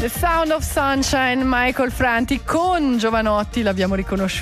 The Sound of Sunshine, Michael Franti con Jovanotti, li abbiamo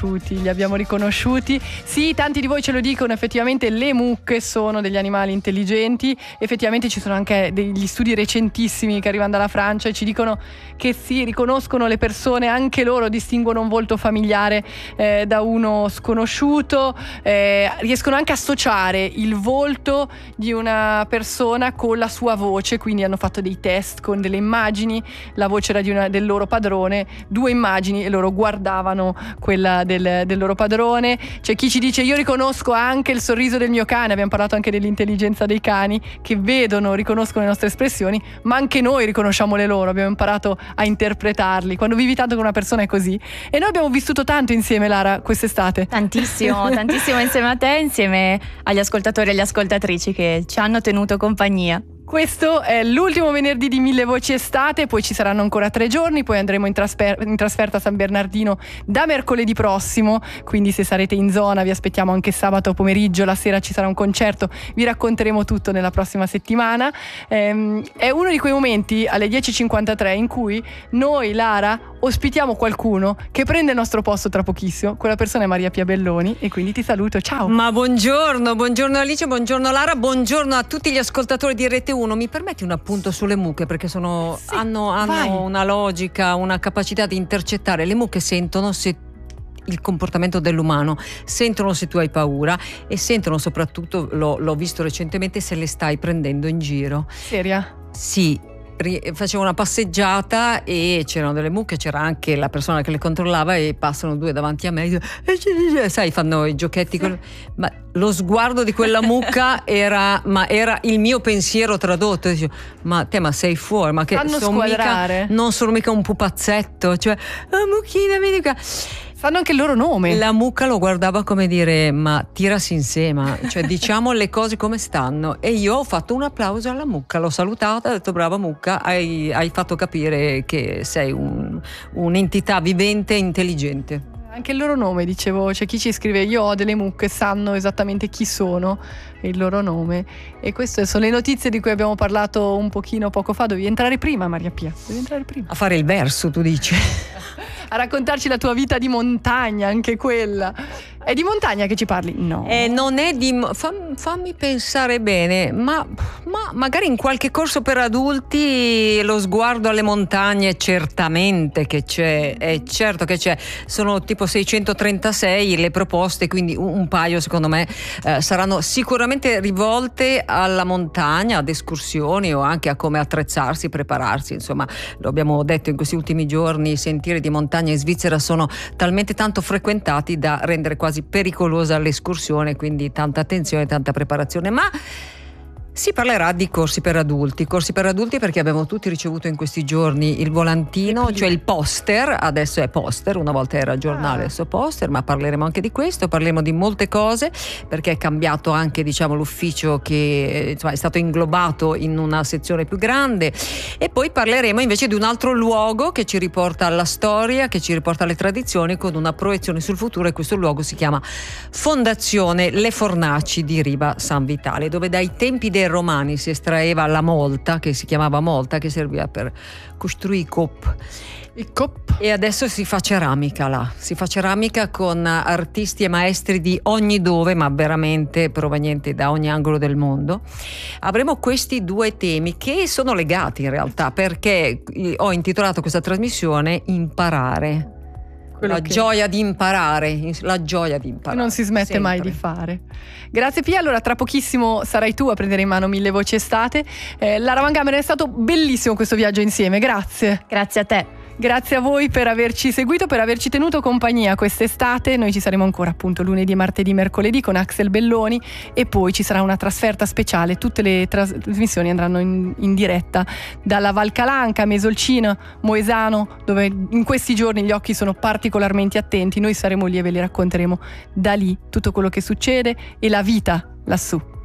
riconosciuti. Sì, tanti di voi ce lo dicono, effettivamente le mucche sono degli animali intelligenti. Effettivamente ci sono anche degli studi recentissimi che arrivano dalla Francia e ci dicono che sì, riconoscono le persone, anche loro distinguono un volto familiare da uno sconosciuto, riescono anche a associare il volto di una persona con la sua voce, quindi hanno fatto dei test con delle immagini, la voce era del loro padrone, 2 immagini e loro guardavano quella del loro padrone. C'è chi ci dice: io riconosco anche il sorriso del mio cane. Abbiamo parlato anche dell'intelligenza dei cani che vedono, riconoscono le nostre espressioni, ma anche noi riconosciamo le loro, abbiamo imparato a interpretarli. Quando vivi tanto con una persona è così, e noi abbiamo vissuto tanto insieme, Lara, quest'estate. Tantissimo insieme a te, insieme agli ascoltatori e alle ascoltatrici che ci hanno tenuto compagnia. Questo è l'ultimo venerdì di Mille Voci Estate, poi ci saranno ancora 3 giorni, poi andremo in trasferta a San Bernardino da mercoledì prossimo, quindi se sarete in zona vi aspettiamo anche sabato pomeriggio, la sera ci sarà un concerto, vi racconteremo tutto nella prossima settimana. È uno di quei momenti alle 10.53 in cui noi, Lara, ospitiamo qualcuno che prende il nostro posto tra pochissimo. Quella persona è Maria Pia Belloni e quindi ti saluto, ciao. Ma buongiorno Alice, buongiorno Lara, buongiorno a tutti gli ascoltatori di Rete 1. Mi permetti un appunto sulle mucche, perché hanno una logica, una capacità di intercettare. Le mucche sentono se il comportamento dell'umano, sentono se tu hai paura e sentono soprattutto, l'ho visto recentemente, se le stai prendendo in giro. Seria? Sì. Facevo una passeggiata e c'erano delle mucche, c'era anche la persona che le controllava e passano 2 davanti a me e sai, fanno i giochetti, sì. Ma lo sguardo di quella mucca era il mio pensiero tradotto. Dicevo, ma sei fuori, ma che non sono mica un pupazzetto, cioè mucchina, vedi qua. Sanno anche il loro nome. La mucca lo guardava come dire: ma tirasi insieme, cioè diciamo le cose come stanno. E io ho fatto un applauso alla mucca, l'ho salutata, ho detto: brava mucca, hai fatto capire che sei un'entità vivente e intelligente. Anche il loro nome, dicevo, c'è chi ci scrive: io ho delle mucche, sanno esattamente chi sono e il loro nome. E queste sono le notizie di cui abbiamo parlato un pochino poco fa. Devi entrare prima, Maria Pia, devi entrare prima. A fare il verso, tu dici? A raccontarci la tua vita di montagna, anche quella. È di montagna che ci parli? No. Non è di... fammi pensare bene, ma magari in qualche corso per adulti lo sguardo alle montagne certamente che c'è, è certo che c'è. Sono tipo 636 le proposte, quindi un paio secondo me saranno sicuramente rivolte alla montagna, ad escursioni o anche a come attrezzarsi, prepararsi. Insomma, lo abbiamo detto in questi ultimi giorni, i sentieri di montagna in Svizzera sono talmente tanto frequentati da rendere quasi pericolosa l'escursione, quindi tanta attenzione, tanta preparazione. Ma si parlerà di corsi per adulti perché abbiamo tutti ricevuto in questi giorni il volantino, cioè il poster. Adesso è poster, una volta era giornale, adesso è poster, ma parleremo anche di questo, parleremo di molte cose, perché è cambiato anche, diciamo, l'ufficio, che insomma, è stato inglobato in una sezione più grande. E poi parleremo invece di un altro luogo che ci riporta alla storia, che ci riporta alle tradizioni, con una proiezione sul futuro, e questo luogo si chiama Fondazione Le Fornaci di Riva San Vitale, dove dai tempi dei Romani si estraeva la molta, che si chiamava molta, che serviva per costruire i cop. E adesso si fa ceramica là, si fa ceramica con artisti e maestri di ogni dove, ma veramente provenienti da ogni angolo del mondo. Avremo questi 2 temi che sono legati in realtà, perché ho intitolato questa trasmissione Imparare. Gioia di imparare, la gioia di imparare. Non si smette sempre mai di fare. Grazie Pia, allora tra pochissimo sarai tu a prendere in mano Mille Voci Estate. Lara Van Gameren, è stato bellissimo questo viaggio insieme, grazie. Grazie a te. Grazie a voi per averci seguito, per averci tenuto compagnia quest'estate. Noi ci saremo ancora appunto lunedì, martedì, mercoledì con Axel Belloni, e poi ci sarà una trasferta speciale. Tutte le trasmissioni andranno in diretta dalla Val Calanca, Mesolcina, Moesano, dove in questi giorni gli occhi sono particolarmente attenti. Noi saremo lì e ve li racconteremo da lì tutto quello che succede e la vita lassù.